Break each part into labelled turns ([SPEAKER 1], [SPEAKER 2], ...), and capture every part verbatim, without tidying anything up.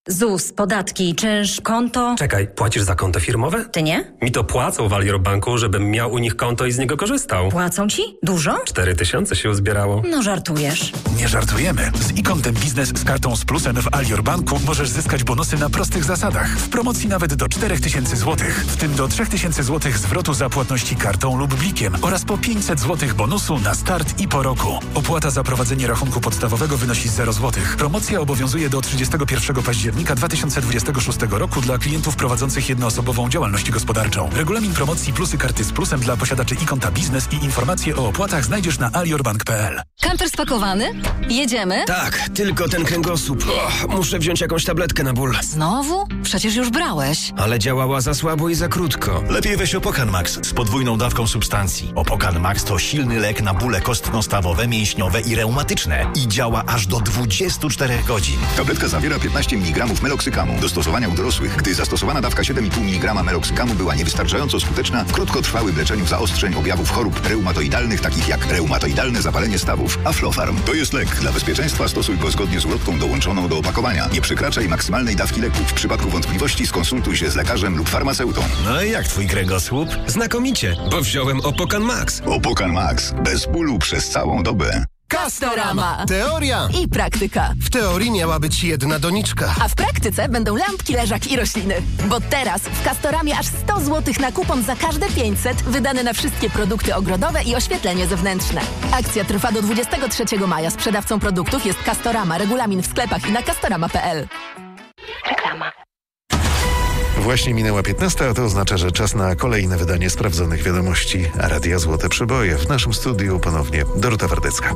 [SPEAKER 1] Z U S, podatki, czynsz, konto...
[SPEAKER 2] Czekaj, płacisz za konto firmowe?
[SPEAKER 1] Ty nie?
[SPEAKER 2] Mi to płacą w Alior Banku, żebym miał u nich konto i z niego korzystał.
[SPEAKER 1] Płacą ci? Dużo?
[SPEAKER 2] Cztery tysiące się uzbierało.
[SPEAKER 1] No żartujesz.
[SPEAKER 3] Nie żartujemy. Z e-kontem biznes z kartą z plusem w Alior Banku możesz zyskać bonusy na prostych zasadach. W promocji nawet do cztery tysiące złotych, w tym do trzy tysiące złotych zwrotu za płatności kartą lub blikiem oraz po pięćset złotych bonusu na start i po roku. Opłata za prowadzenie rachunku podstawowego wynosi zero złotych. Promocja obowiązuje do trzydziestego pierwszego października dwa tysiące dwudziestego szóstego roku dla klientów prowadzących jednoosobową działalność gospodarczą. Regulamin promocji plusy karty z plusem dla posiadaczy e-konta biznes i informacje o opłatach znajdziesz na aliorbank kropka p l.
[SPEAKER 4] Kamper spakowany? Jedziemy?
[SPEAKER 5] Tak, tylko ten kręgosłup. O, muszę wziąć jakąś tabletkę na ból.
[SPEAKER 4] Znowu? Przecież już brałeś.
[SPEAKER 5] Ale działała za słabo i za krótko.
[SPEAKER 6] Lepiej weź Opokan Max z podwójną dawką substancji. Opokan Max to silny lek na bóle kostno-stawowe, mięśniowe i reumatyczne i działa aż do dwudziestu czterech godzin.
[SPEAKER 7] Tabletka zawiera piętnaście miligramów meloksykamu. Do stosowania u dorosłych, gdy zastosowana dawka siedem i pół miligrama meloksykamu była niewystarczająco skuteczna, w krótkotrwałym leczeniu zaostrzeń objawów chorób reumatoidalnych, takich jak reumatoidalne zapalenie stawów. Aflofarm to jest lek. Dla bezpieczeństwa stosuj go zgodnie z ulotką dołączoną do opakowania. Nie przekraczaj maksymalnej dawki leku. W przypadku wątpliwości skonsultuj się z lekarzem lub farmaceutą.
[SPEAKER 6] No i jak twój kręgosłup?
[SPEAKER 5] Znakomicie, bo wziąłem Opokan Max.
[SPEAKER 7] Opokan Max. Bez bólu przez całą dobę.
[SPEAKER 8] Castorama.
[SPEAKER 9] Teoria
[SPEAKER 8] I praktyka.
[SPEAKER 9] W teorii miała być jedna doniczka.
[SPEAKER 8] A w praktyce będą lampki, leżaki i rośliny. Bo teraz w Castoramie aż sto złotych na kupon za każde pięćset wydane na wszystkie produkty ogrodowe i oświetlenie zewnętrzne. Akcja trwa do dwudziestego trzeciego maja. Sprzedawcą produktów jest Castorama. Regulamin w sklepach i na castorama kropka p l.
[SPEAKER 1] Reklama.
[SPEAKER 10] Właśnie minęła piętnasta, a to oznacza, że czas na kolejne wydanie sprawdzonych wiadomości Radia Złote Przeboje. W naszym studiu ponownie Dorota Wardecka.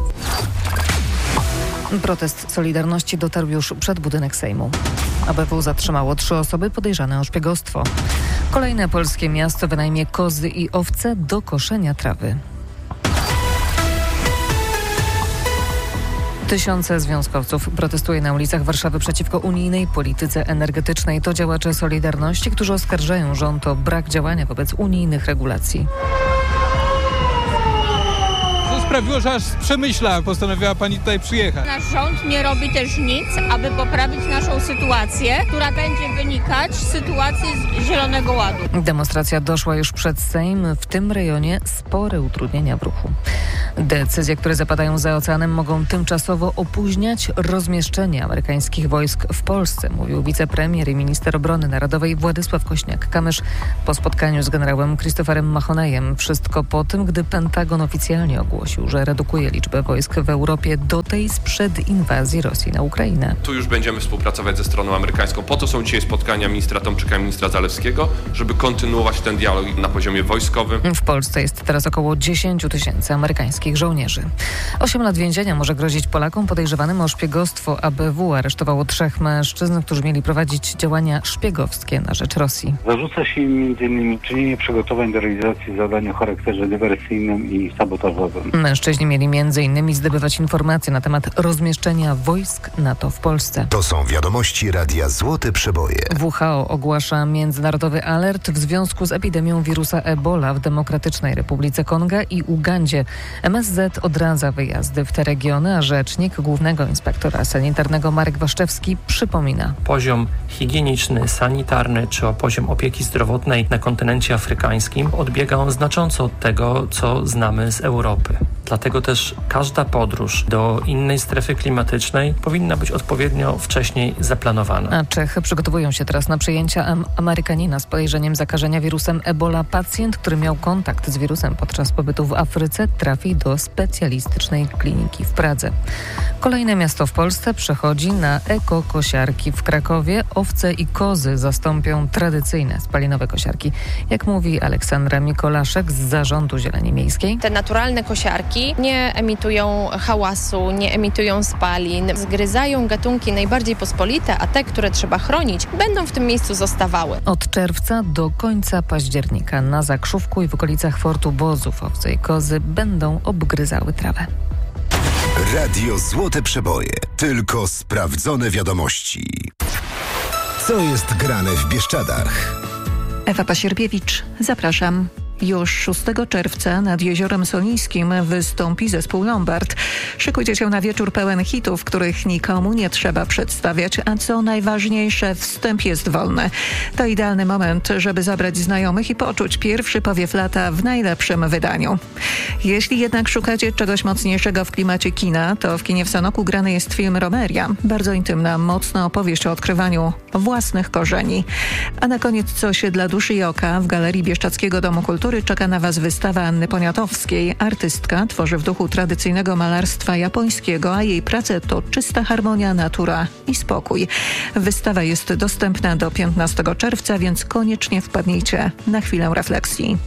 [SPEAKER 11] Protest Solidarności dotarł już przed budynek Sejmu. A B W zatrzymało trzy osoby podejrzane o szpiegostwo. Kolejne polskie miasto wynajmie kozy i owce do koszenia trawy. Tysiące związkowców protestuje na ulicach Warszawy przeciwko unijnej polityce energetycznej. To działacze Solidarności, którzy oskarżają rząd o brak działania wobec unijnych regulacji.
[SPEAKER 12] To sprawiło, że aż z Przemyśla postanowiła pani tutaj przyjechać.
[SPEAKER 13] Nasz rząd nie robi też nic, aby poprawić naszą sytuację, która będzie wynikać z sytuacji z Zielonego Ładu.
[SPEAKER 11] Demonstracja doszła już przed Sejm. W tym rejonie spore utrudnienia w ruchu. Decyzje, które zapadają za oceanem, mogą tymczasowo opóźniać rozmieszczenie amerykańskich wojsk w Polsce, mówił wicepremier i minister obrony narodowej Władysław Kośniak-Kamysz po spotkaniu z generałem Christopherem Mahonejem. Wszystko po tym, gdy Pentagon oficjalnie ogłosił, że redukuje liczbę wojsk w Europie do tej sprzed inwazji Rosji na Ukrainę.
[SPEAKER 14] Tu już będziemy współpracować ze stroną amerykańską. Po to są dzisiaj spotkania ministra Tomczyka i ministra Zalewskiego, żeby kontynuować ten dialog na poziomie wojskowym.
[SPEAKER 11] W Polsce jest teraz około dziesięć tysięcy amerykańskich żołnierzy. Osiem lat więzienia może grozić Polakom podejrzewanym o szpiegostwo. A B W aresztowało trzech mężczyzn, którzy mieli prowadzić działania szpiegowskie na rzecz Rosji.
[SPEAKER 15] Zarzuca się im między innymi czynienie przygotowań do realizacji zadań o charakterze dywersyjnym i sabotażowym.
[SPEAKER 11] Mężczyźni mieli między innymi zdobywać informacje na temat rozmieszczenia wojsk NATO w Polsce.
[SPEAKER 16] To są wiadomości Radia Złote Przeboje.
[SPEAKER 11] W H O ogłasza międzynarodowy alert w związku z epidemią wirusa Ebola w Demokratycznej Republice Konga i Ugandzie. M S Z odradza wyjazdy w te regiony, a rzecznik Głównego Inspektora Sanitarnego Marek Waszczewski przypomina.
[SPEAKER 17] Poziom higieniczny, sanitarny czy o poziom opieki zdrowotnej na kontynencie afrykańskim odbiega on znacząco od tego, co znamy z Europy. Dlatego też każda podróż do innej strefy klimatycznej powinna być odpowiednio wcześniej zaplanowana.
[SPEAKER 11] A Czechy przygotowują się teraz na przyjęcie am- Amerykanina z podejrzeniem zakażenia wirusem Ebola. Pacjent, który miał kontakt z wirusem podczas pobytu w Afryce, trafi do specjalistycznej kliniki w Pradze. Kolejne miasto w Polsce przechodzi na ekokosiarki. W Krakowie owce i kozy zastąpią tradycyjne spalinowe kosiarki. Jak mówi Aleksandra Mikolaszek z Zarządu Zieleni Miejskiej.
[SPEAKER 18] Te naturalne kosiarki nie emitują hałasu, nie emitują spalin, zgryzają gatunki najbardziej pospolite, a te, które trzeba chronić, będą w tym miejscu zostawały.
[SPEAKER 11] Od czerwca do końca października na Zakrzówku i w okolicach Fortu Bozów owce i kozy będą obgryzały trawę.
[SPEAKER 16] Radio Złote Przeboje. Tylko sprawdzone wiadomości. Co jest grane w Bieszczadach?
[SPEAKER 19] Ewa Pasierbiewicz, zapraszam. Już szóstego czerwca nad Jeziorem Solińskim wystąpi zespół Lombard. Szykujcie się na wieczór pełen hitów, których nikomu nie trzeba przedstawiać, a co najważniejsze, wstęp jest wolny. To idealny moment, żeby zabrać znajomych i poczuć pierwszy powiew lata w najlepszym wydaniu. Jeśli jednak szukacie czegoś mocniejszego w klimacie kina, to w kinie w Sanoku grany jest film Romeria. Bardzo intymna, mocna opowieść o odkrywaniu własnych korzeni. A na koniec coś dla duszy i oka. W Galerii Bieszczadzkiego Domu Kultury czeka na Was wystawa Anny Poniatowskiej. Artystka tworzy w duchu tradycyjnego malarstwa japońskiego, a jej prace to czysta harmonia, natura i spokój. Wystawa jest dostępna do piętnastego czerwca, więc koniecznie wpadnijcie na chwilę refleksji.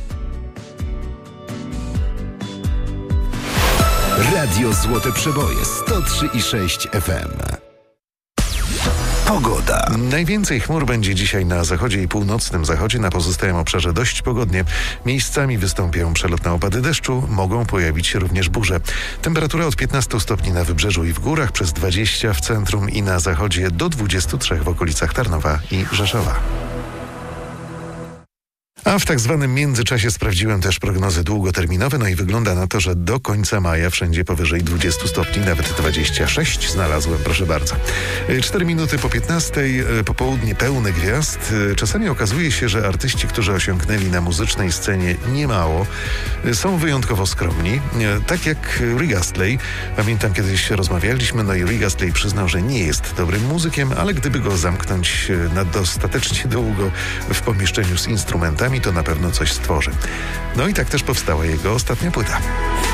[SPEAKER 16] Radio Złote Przeboje sto trzy i sześć F M. Pogoda.
[SPEAKER 10] Najwięcej chmur będzie dzisiaj na zachodzie i północnym zachodzie. Na pozostałym obszarze dość pogodnie. Miejscami wystąpią przelotne opady deszczu. Mogą pojawić się również burze. Temperatura od piętnastu stopni na wybrzeżu i w górach, przez dwadzieścia w centrum i na zachodzie, do dwudziestu trzech w okolicach Tarnowa i Rzeszowa. A w tak zwanym międzyczasie sprawdziłem też prognozy długoterminowe, no i wygląda na to, że do końca maja wszędzie powyżej dwudziestu stopni, nawet dwadzieścia sześć znalazłem, proszę bardzo. Cztery minuty po piętnastej, popołudnie pełne gwiazd. Czasami okazuje się, że artyści, którzy osiągnęli na muzycznej scenie niemało, są wyjątkowo skromni. Tak jak Rick Astley. Pamiętam, kiedyś rozmawialiśmy, no i Rick Astley przyznał, że nie jest dobrym muzykiem, ale gdyby go zamknąć na dostatecznie długo w pomieszczeniu z instrumentami, to na pewno coś stworzy. No i tak też powstała jego ostatnia płyta.